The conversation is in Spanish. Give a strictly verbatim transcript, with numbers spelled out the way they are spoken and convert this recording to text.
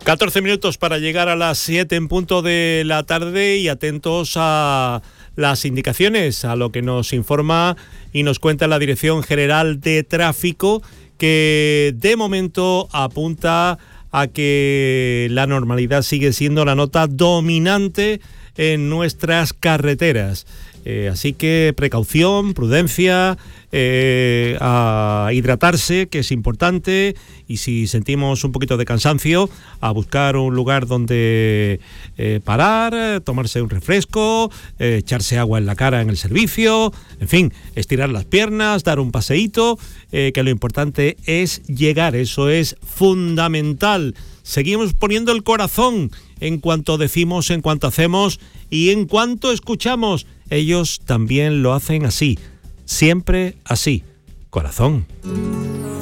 catorce minutos para llegar a las siete en punto de la tarde y atentos a las indicaciones, a lo que nos informa y nos cuenta la Dirección General de Tráfico, que de momento apunta a que la normalidad sigue siendo la nota dominante en nuestras carreteras. Eh, así que precaución, prudencia, eh, a hidratarse, que es importante, y si sentimos un poquito de cansancio, a buscar un lugar donde eh, parar, tomarse un refresco, eh, echarse agua en la cara en el servicio, en fin, estirar las piernas, dar un paseíto, eh, que lo importante es llegar, eso es fundamental. Seguimos poniendo el corazón en cuanto decimos, en cuanto hacemos y en cuanto escuchamos. Ellos también lo hacen así, siempre así. Corazón.